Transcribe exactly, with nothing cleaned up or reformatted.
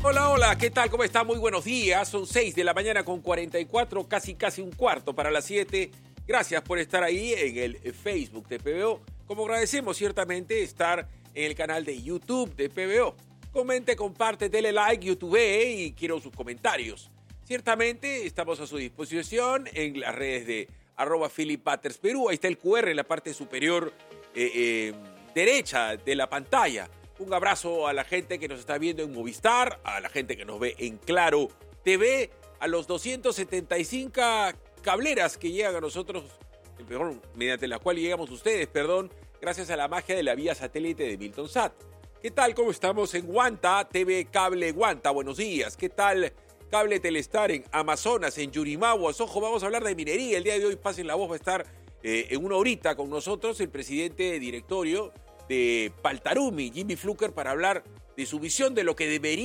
Hola, hola, ¿qué tal? ¿Cómo está? Muy buenos días. Son seis de la mañana con cuarenta y cuatro, casi casi un cuarto para las siete. Gracias por estar ahí en el Facebook de P B O. Como agradecemos ciertamente estar en el canal de YouTube de P B O. Comente, comparte, dele like, YouTube y quiero sus comentarios. Ciertamente estamos a su disposición en las redes de arroba Philip Butters Perú. Ahí está el cu erre en la parte superior eh, eh, derecha de la pantalla. Un abrazo a la gente que nos está viendo en Movistar, a la gente que nos ve en Claro T V, a los doscientos setenta y cinco cableras que llegan a nosotros, perdón, mediante las cuales llegamos ustedes, perdón, gracias a la magia de la vía satélite de Milton Sat. ¿Qué tal? ¿Cómo estamos en Guanta? T V Cable Guanta, buenos días. ¿Qué tal? Cable Telestar en Amazonas, en Yurimaguas. Ojo, vamos a hablar de minería. El día de hoy, pasen la voz, va a estar eh, en una horita con nosotros el presidente de directorio de Paltarumi, Jimmy Fluker, para hablar de su visión de lo que debería